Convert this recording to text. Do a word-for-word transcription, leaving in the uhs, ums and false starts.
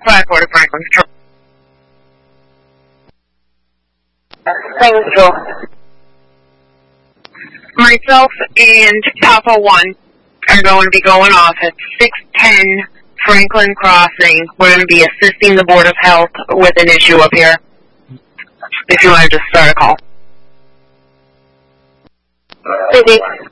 five forty Franklin. Thank you. Myself and Papa One are going to be going off at six ten Franklin Crossing. We're going to be assisting the Board of Health with an issue up here. If you want to just start a call. Busy.